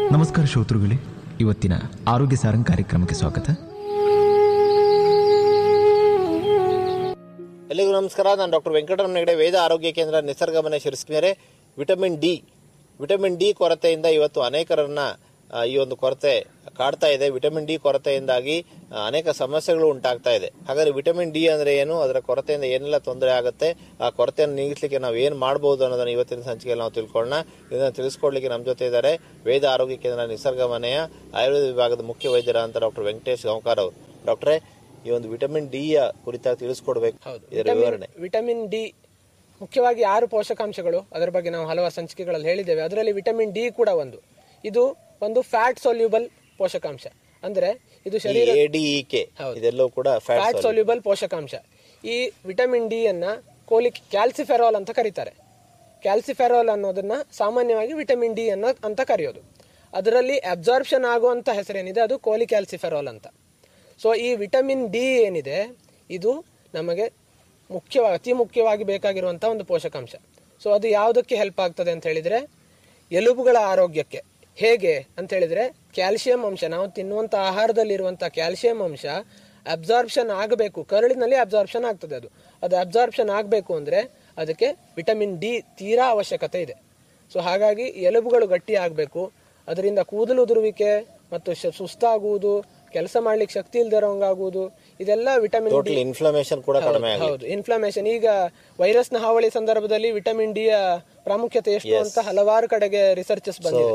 ನಮಸ್ಕಾರ ಶ್ರೋತೃಗಳೇ, ಇವತ್ತಿನ ಆರೋಗ್ಯ ಸಾರಂಗ್ ಕಾರ್ಯಕ್ರಮಕ್ಕೆ ಸ್ವಾಗತ. ಎಲ್ಲರಿಗೂ ನಮಸ್ಕಾರ. ನಾನು ಡಾಕ್ಟರ್ ವೆಂಕಟರಮಣ ಹೆಗಡೆ, ವೇದ ಆರೋಗ್ಯ ಕೇಂದ್ರ, ನಿಸರ್ಗಮನೆ, ಶಿರಸಿಕೆರೆ. ವಿಟಮಿನ್ ಡಿ ಕೊರತೆಯಿಂದ ಇವತ್ತು ಅನೇಕರನ್ನ ಈ ಒಂದು ಕೊರತೆ ಕಾಡ್ತಾ ಇದೆ. ವಿಟಮಿನ್ ಡಿ ಕೊರತೆಯಿಂದಾಗಿ ಅನೇಕ ಸಮಸ್ಯೆಗಳು ಉಂಟಾಗ್ತಾ ಇದೆ. ಹಾಗಾದ್ರೆ ವಿಟಮಿನ್ ಡಿ ಅಂದ್ರೆ ಏನು, ಅದರ ಕೊರತೆಯಿಂದ ಏನೆಲ್ಲ ತೊಂದರೆ ಆಗುತ್ತೆ, ಆ ಕೊರತೆಯನ್ನು ನೀಗಿಸಲಿಕ್ಕೆ ನಾವು ಏನ್ ಮಾಡಬಹುದು ಅನ್ನೋದನ್ನ ಇವತ್ತಿನ ಸಂಚಿಕೆಯಲ್ಲಿ ನಾವು ತಿಳ್ಕೊಳ್ಳೋಣ. ಇದನ್ನ ತಿಳಿಸ್ಕೊಡ್ಲಿಕ್ಕೆ ನಮ್ಮ ಜೊತೆ ಇದ್ದಾರೆ ವೇದ ಆರೋಗ್ಯ ಕೇಂದ್ರ, ನಿಸರ್ಗಮನೆಯ ಆಯುರ್ವೇದ ವಿಭಾಗದ ಮುಖ್ಯ ವೈದ್ಯರಾದಂತ ಡಾಕ್ಟರ್ ವೆಂಕಟೇಶ್ ಗಾಂವ್ಕರ್ ಅವರು. ಡಾಕ್ಟ್ರೇ, ಈ ಒಂದು ವಿಟಮಿನ್ ಡಿ ಯ ಕುರಿತಾಗಿ ತಿಳಿಸ್ಕೊಡ್ಬೇಕು, ಇದರ ವಿವರಣೆ. ವಿಟಮಿನ್ ಡಿ ಮುಖ್ಯವಾಗಿ 6 ಪೋಷಕಾಂಶಗಳು, ಅದರ ಬಗ್ಗೆ ನಾವು ಹಲವಾರು ಸಂಚಿಕೆಗಳಲ್ಲಿ ಹೇಳಿದ್ದೇವೆ. ಅದರಲ್ಲಿ ವಿಟಮಿನ್ ಡಿ ಕೂಡ ಇದು ಒಂದು ಫ್ಯಾಟ್ ಸೊಲ್ಯೂಬಲ್ ಪೋಷಕಾಂಶ. ಅಂದ್ರೆ ಇದು ಶರೀರ ಇದೆಲ್ಲವೂ ಕೂಡ ಫ್ಯಾಟ್ ಸೊಲ್ಯೂಬಲ್ ಪೋಷಕಾಂಶ. ಈ ವಿಟಮಿನ್ ಡಿ ಅನ್ನ ಕ್ಯಾಲ್ಸಿಫೆರಾಲ್ ಅಂತ ಕರೀತಾರೆ. ಕ್ಯಾಲ್ಸಿಫೆರಾಲ್ ಅನ್ನೋದನ್ನ ಸಾಮಾನ್ಯವಾಗಿ ವಿಟಮಿನ್ ಡಿ ಅಂತ ಕರೆಯೋದು. ಅದರಲ್ಲಿ ಅಬ್ಸಾರ್ಪ್ಷನ್ ಆಗುವಂತ ಹೆಸರೇನಿದೆ ಅದು ಕೋಲಿಕ್ಯಾಲ್ಸಿಫೆರಾಲ್ ಅಂತ. ಸೊ ಈ ವಿಟಮಿನ್ ಡಿ ಏನಿದೆ ಇದು ನಮಗೆ ಅತಿ ಮುಖ್ಯವಾಗಿ ಬೇಕಾಗಿರುವಂತಹ ಒಂದು ಪೋಷಕಾಂಶ. ಸೊ ಅದು ಯಾವುದಕ್ಕೆ ಹೆಲ್ಪ್ ಆಗ್ತದೆ ಅಂತ ಹೇಳಿದ್ರೆ, ಎಲುಬುಗಳ ಆರೋಗ್ಯಕ್ಕೆ. ಹೇಗೆ ಅಂತ ಹೇಳಿದ್ರೆ, ಕ್ಯಾಲ್ಸಿಯಂ ಅಂಶ, ನಾವು ತಿನ್ನುವಂತ ಆಹಾರದಲ್ಲಿರುವಂತಹ ಕ್ಯಾಲ್ಸಿಯಂ ಅಂಶ ಅಬ್ಸಾರ್ಪ್ಷನ್ ಆಗಬೇಕು. ಕರಳಿನಲ್ಲಿ ಅಬ್ಸಾರ್ಪ್ಷನ್ ಆಗ್ತದೆ. ಅದು ಅಬ್ಸಾರ್ಪ್ಷನ್ ಆಗಬೇಕು ಅಂದ್ರೆ ಅದಕ್ಕೆ ವಿಟಮಿನ್ ಡಿ ತೀರಾ ಅವಶ್ಯಕತೆ ಇದೆ. ಸೊ ಹಾಗಾಗಿ ಎಲುಬುಗಳು ಗಟ್ಟಿ ಆಗಬೇಕು. ಅದರಿಂದ ಕೂದಲು ಉದುರುವಿಕೆ ಮತ್ತು ಸುಸ್ತಾಗುವುದು, ಕೆಲಸ ಮಾಡ್ಲಿಕ್ಕೆ ಶಕ್ತಿ ಇಲ್ದಿರೋಂಗಾಗುವುದು, ಇದೆಲ್ಲ ವಿಟಮಿನ್ ಡಿ. ಇನ್ಫ್ಲಮೇಷನ್ ಕೂಡ ಕಡಿಮೆ ಆಗುತ್ತೆ. ಹೌದು, ಇನ್ಫ್ಲಮೇಷನ್. ಈಗ ವೈರಸ್ ನ ಹಾವಳಿ ಸಂದರ್ಭದಲ್ಲಿ ವಿಟಮಿನ್ ಡಿ ಯ ಪ್ರಾಮುಖ್ಯತೆ ಎಷ್ಟು ಅಂತ ಹಲವಾರು ಕಡೆಗೆ ರಿಸರ್ಚಸ್ ಬಂದಿದೆ.